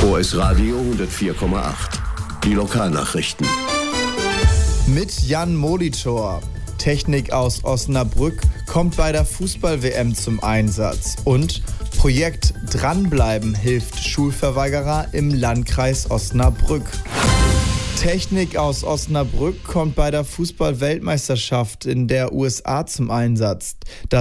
OS Radio 104,8. Die Lokalnachrichten. Mit Jan Molitor. Technik aus Osnabrück kommt bei der Fußball-WM zum Einsatz. Und Projekt Dranbleiben hilft Schulverweigerer im Landkreis Osnabrück. Technik aus Osnabrück kommt bei der Fußball-Weltmeisterschaft in der USA zum Einsatz.